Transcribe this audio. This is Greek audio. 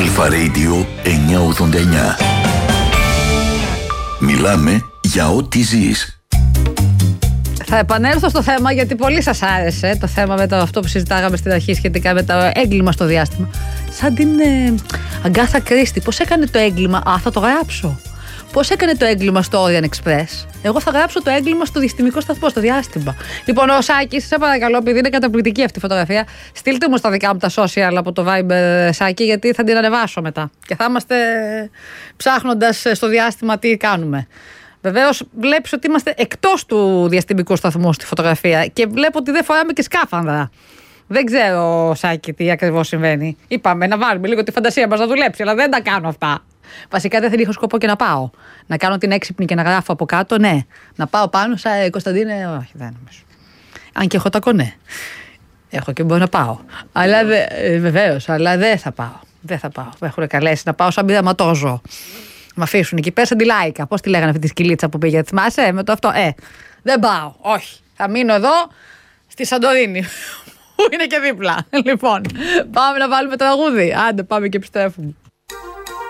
Αλφα Radio 989. Μιλάμε για ό,τι ζεις. Θα επανέλθω στο θέμα, γιατί πολύ σας άρεσε το θέμα με αυτό που συζητάγαμε στην αρχή σχετικά με το έγκλημα στο διάστημα. Σαν την Αγκάθα Κρίστη. Πώς έκανε το έγκλημα? Θα το γράψω. Πώς έκανε το έγκλημα στο Orient Express? Εγώ θα γράψω το έγκλημα στο διαστημικό σταθμό, στο διάστημα. Λοιπόν, ο Σάκης, σε παρακαλώ, επειδή είναι καταπληκτική αυτή η φωτογραφία, στείλτε μου στα δικά μου τα social από το Viber, Σάκη, γιατί θα την ανεβάσω μετά. Και θα είμαστε ψάχνοντας στο διάστημα τι κάνουμε. Βεβαίως, βλέπεις ότι είμαστε εκτός του διαστημικού σταθμού στη φωτογραφία και βλέπω ότι δεν φοράμε και σκάφανδρα. Δεν ξέρω, Σάκη, τι ακριβώς συμβαίνει. Είπαμε να βάλουμε λίγο τη φαντασία μας να δουλέψει, αλλά δεν τα κάνω αυτά. Βασικά δεν είχα σκοπό και να πάω. Να κάνω την έξυπνη και να γράφω από κάτω, ναι. Να πάω πάνω, σαν Κωνσταντίνε, όχι, δεν νομίζω. Αν και έχω τα κονέ. Έχω και μπορώ να πάω. Αλλά βεβαίως, αλλά δεν θα πάω. Δεν θα πάω. Με έχουν καλέσει να πάω σαν πειραματόζωο. Μ' αφήσουν εκεί πέρα σαν τη Λάικα. Πώς τη λέγανε αυτή τη σκυλίτσα που πήγε, θυμάσαι, με το αυτό. Δεν πάω. Όχι. Θα μείνω εδώ στη Σαντορίνη. Που είναι και δίπλα. Λοιπόν, πάμε να βάλουμε τραγούδι. Άντε, πάμε και επιστρέφουμε.